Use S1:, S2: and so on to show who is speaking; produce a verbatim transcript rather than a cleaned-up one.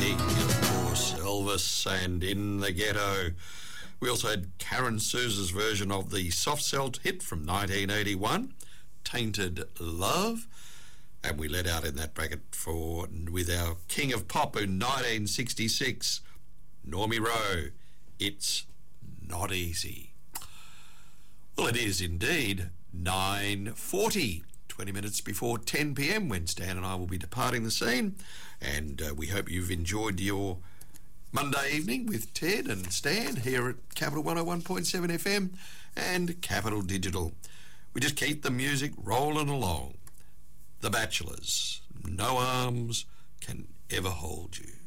S1: Sting, of course, Elvis and In the Ghetto. We also had Karen Souza's version of the Soft Cell hit from nineteen eighty-one, Tainted Love. And we let out in that bracket for with our King of Pop in nineteen sixty-six, Normie Rowe, It's Not Easy. Well, it is indeed nine forty, twenty minutes before ten p m when Stan and I will be departing the scene. And uh, we hope you've enjoyed your Monday evening with Ted and Stan here at Capital one oh one point seven F M and Capital Digital. We just keep the music rolling along. The Bachelors, no arms can ever hold you.